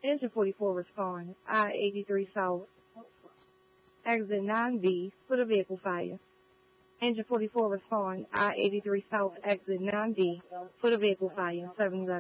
Engine 44 respond. I-83 South. Exit 9B for the vehicle fire. Engine 44 respond. I-83 South, exit 9B for the vehicle fire. 711.